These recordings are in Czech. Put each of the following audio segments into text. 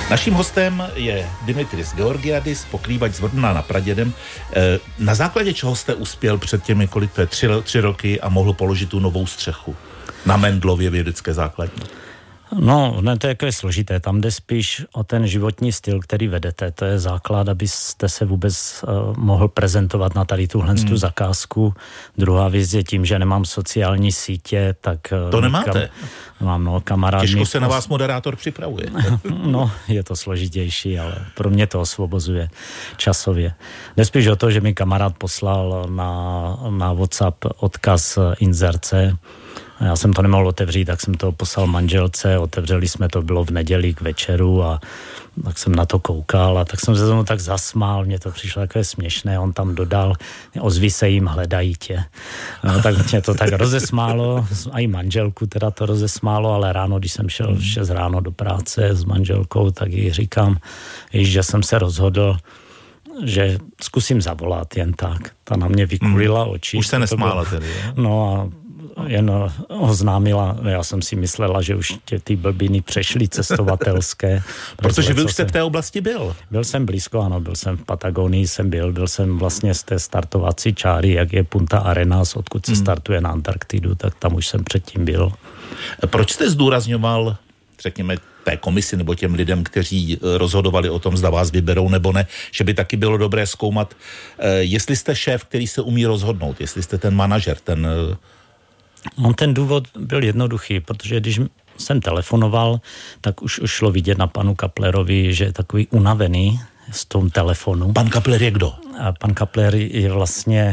Naším hostem je Dimitris Georgiadis, pokrývač z Vrdna nad Pradědem. Na základě čeho jste uspěl před těmi tři roky a mohl položit tu novou střechu na Mendlově vědecké základně? No, ne, to je jako složité. Tam jde spíš o ten životní styl, který vedete. To je základ, abyste se vůbec mohl prezentovat na tady tuhle tu zakázku. Druhá věc je tím, že nemám sociální sítě, tak... To nemáte? Mám kamarád. Těžko se na vás moderátor připravuje. No, je to složitější, ale pro mě to osvobozuje časově. Jde spíš o to, že mi kamarád poslal na WhatsApp odkaz inzerce. Já jsem to nemohl otevřít, tak jsem to poslal manželce, otevřeli jsme to, bylo v neděli k večeru a tak jsem na to koukal a tak jsem se tomu tak zasmál, mně to přišlo takové směšné, on tam dodal, ozví se jim, hledají tě. No, tak mě to tak rozesmálo, a i manželku teda to rozesmálo, ale ráno, když jsem šel v 6 ráno do práce s manželkou, tak jí říkám, že jsem se rozhodl, že zkusím zavolat jen tak. Ta na mě vykulila oči. Už se nesmála tedy, je? No a jen oznámila, já jsem si myslela, že už ty blbiny přešly cestovatelské. Protože vy už jste v té oblasti byl. Byl jsem blízko, ano, byl jsem v Patagonii, byl jsem vlastně z té startovací čáry, jak je Punta Arenas, odkud se startuje na Antarktidu, tak tam už jsem předtím byl. Proč jste zdůrazňoval, řekněme, té komisi nebo těm lidem, kteří rozhodovali o tom, zda vás vyberou nebo ne, že by taky bylo dobré zkoumat, jestli jste šéf, který se umí rozhodnout, jestli jste ten manažer, ten důvod byl jednoduchý, protože když jsem telefonoval, tak už šlo vidět na panu Kaplerovi, že je takový unavený z tom telefonu. Pan Kapler je kdo? A pan Kapler je vlastně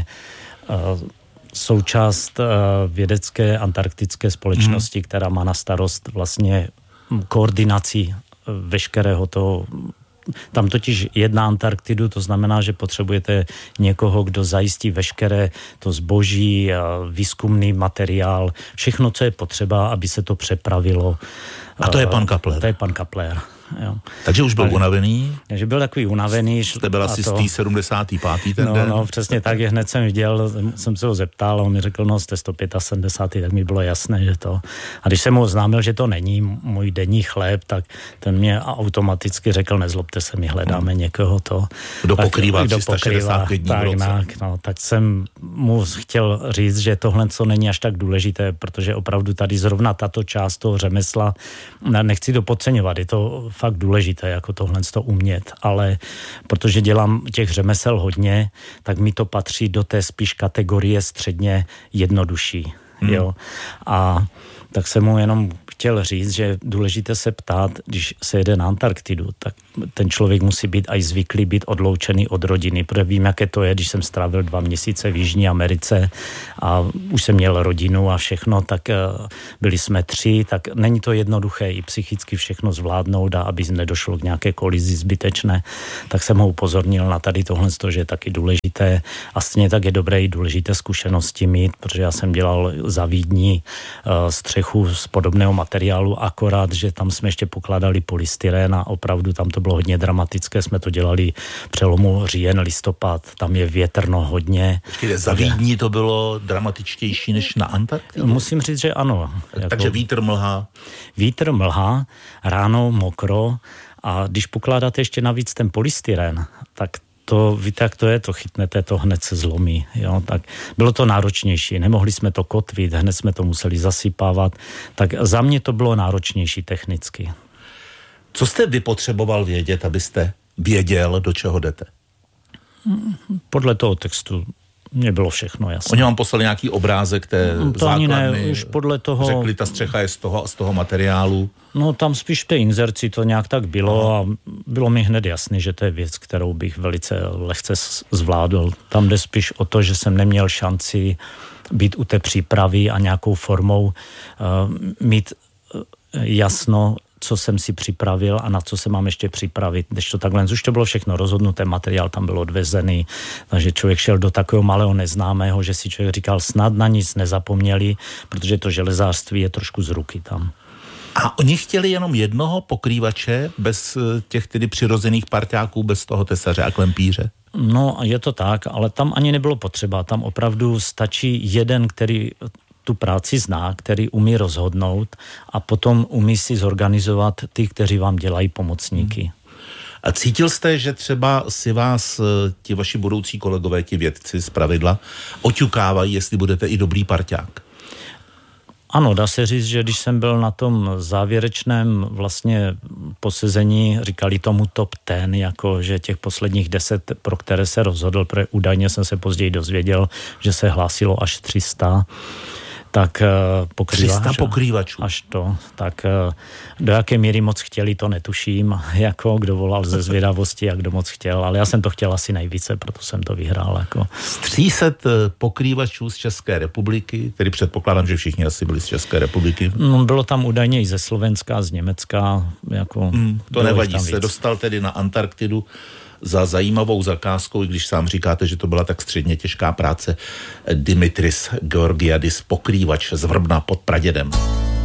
součást vědecké antarktické společnosti, která má na starost vlastně koordinaci veškerého toho. Tam totiž jedna Antarktidu, to znamená, že potřebujete někoho, kdo zajistí veškeré to zboží, výzkumný materiál, všechno, co je potřeba, aby se to přepravilo. A to je pan Kapler? To je pan Kapler. Jo. Takže už byl unavený? Takže byl takový unavený. Jste byl asi z té 75. ten den? No, přesně tak, hned jsem viděl, jsem se ho zeptal a on mi řekl, no jste 175, tak mi bylo jasné, že to. A když jsem mu oznámil, že to není můj denní chléb, tak ten mě automaticky řekl, nezlobte se, my hledáme někoho to. Kdo pokrývá 365 dní v roce. Tak jsem mu chtěl říct, že tohle co není až tak důležité, protože opravdu tady zrovna tato část toho řemesla, nechci to podceňovat, je to fakt důležité, jako tohle to umět, ale protože dělám těch řemesel hodně, tak mi to patří do té spíš kategorie středně jednodušší. Jo? A tak jsem mu jenom chtěl říct, že je důležité se ptát, když se jede na Antarktidu, tak ten člověk musí být aj zvyklý být odloučený od rodiny, protože vím, jaké to je, když jsem strávil 2 měsíce v Jižní Americe a už jsem měl rodinu a všechno, tak byli jsme 3, tak není to jednoduché i psychicky všechno zvládnout a aby nedošlo k nějaké kolizi zbytečné, tak jsem ho upozornil na tady tohle, že je taky důležité a stejně tak je dobré i důležité zkušenosti mít, protože já jsem dělal za Vídní střechu z podobného materiálu, akorát, že tam jsme ještě pokládali polystyrén a opravdu tam to bylo hodně dramatické, jsme to dělali přelomu říjen, listopad, tam je větrno hodně. Počkejte, za Vídní to bylo dramatičtější než na Antarktidu? Musím říct, že ano. Takže vítr, mlha? Vítr, mlha, ráno mokro a když pokládáte ještě navíc ten polystyrén, tak to, víte, jak to je, to chytnete, to hned se zlomí. Jo? Tak bylo to náročnější, nemohli jsme to kotvit, hned jsme to museli zasypávat, tak za mě to bylo náročnější technicky. Co jste vy potřeboval vědět, abyste věděl, do čeho jdete? Podle toho textu mě bylo všechno jasné. Oni vám poslali nějaký obrázek té základny, ne, už podle toho... řekli, ta střecha je z toho materiálu. No tam spíš v té inzerci to nějak tak bylo a bylo mi hned jasné, že to je věc, kterou bych velice lehce zvládl. Tam jde spíš o to, že jsem neměl šanci být u té přípravy a nějakou formou mít jasno, co jsem si připravil a na co se mám ještě připravit. Když to takhle, už to bylo všechno rozhodnuté, materiál tam byl odvezený, takže člověk šel do takového malého neznámého, že si člověk říkal, snad na nic nezapomněli, protože to železářství je trošku z ruky tam. A oni chtěli jenom jednoho pokrývače, bez těch tedy přirozených parťáků, bez toho tesaře a klempíře? No, je to tak, ale tam ani nebylo potřeba. Tam opravdu stačí jeden, který tu práci zná, který umí rozhodnout a potom umí si zorganizovat ty, kteří vám dělají pomocníky. A cítil jste, že třeba si vás ti vaši budoucí kolegové, ti vědci zpravidla, oťukávají, jestli budete i dobrý parťák? Ano, dá se říct, že když jsem byl na tom závěrečném vlastně posezení, říkali tomu top 10, jako že těch posledních 10, pro které se rozhodl, protože údajně jsem se později dozvěděl, že se hlásilo až 300, tak 300 pokrývačů. Až to, tak do jaké míry moc chtěli, to netuším, jako kdo volal ze zvědavosti a kdo moc chtěl, ale já jsem to chtěl asi nejvíce, proto jsem to vyhrál. Jako. Z 300 pokrývačů z České republiky, tedy předpokládám, že všichni asi byli z České republiky. No, bylo tam údajně i ze Slovenska, z Německa. Jako to nevadí, jste dostal tedy na Antarktidu za zajímavou zakázkou, i když sám říkáte, že to byla tak středně těžká práce, Dimitris Georgiadis, pokrývač z Vrbna pod Pradědem.